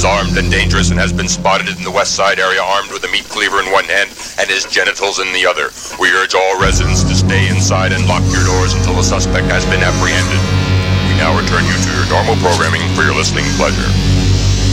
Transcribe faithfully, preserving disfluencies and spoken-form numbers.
armed and dangerous and has been spotted in the West Side area armed with a meat cleaver in one hand and his genitals in the other. We urge all residents to stay inside and lock your doors until the suspect has been apprehended. We now return you to your normal programming for your listening pleasure.